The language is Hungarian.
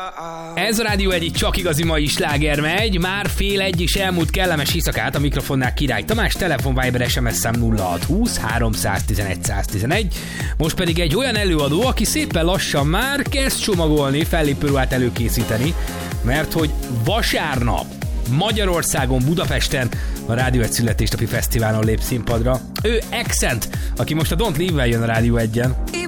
Ez a Rádió egy csak igazi mai sláger megy, már fél egy is elmúlt kellemes éjszakát, a mikrofonnál Király Tamás, telefon Viber SMS szám 0620 311 111. Most pedig egy olyan előadó, aki szépen lassan már kezd csomagolni, fellépőruhát előkészíteni, mert hogy vasárnap Magyarországon, Budapesten a Rádió egy születésnapi fesztiválon lép színpadra. Ő Accent, aki most a Don't Leave-vel jön a Rádió 1-en.